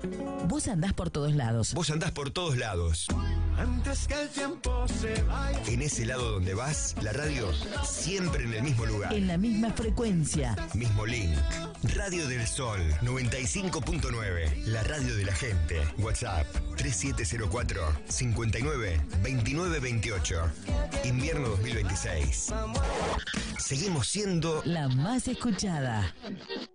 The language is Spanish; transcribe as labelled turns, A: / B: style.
A: Vos andás por todos lados.
B: Vos andás por todos lados.
C: Antes que el tiempo se vaya.
B: En ese lado donde vas, la radio siempre en el mismo lugar.
A: En la misma frecuencia.
B: Mismo link. Radio del Sol 95.9. La radio de la gente. WhatsApp 3704 59 29 28. Invierno 2026. Seguimos siendo
A: la más escuchada.